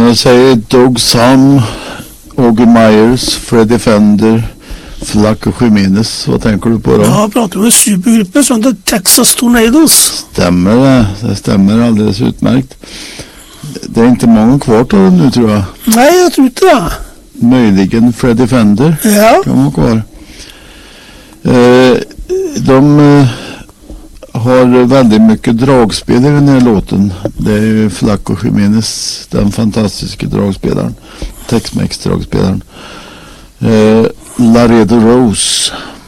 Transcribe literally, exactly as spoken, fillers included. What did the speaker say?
När jag säger Doug Sam, Augie Myers, Freddie Fender, Flaco Jimenez, vad tänker du på då? Ja, pratar om en supergrupp som heter Texas Tornadoes. Stämmer det, det stämmer alldeles utmärkt. Det är inte många kvar av dem nu, tror jag. Nej, jag tror inte det. Möjligen Freddie Fender Ja. kan vara kvar. Eh, de eh, har väldigt mycket dragspel i den här låten. Det är ju Flaco Jimenez, den fantastiska dragspelaren. Tex-Mex dragspelaren. Eh, Laredo Rose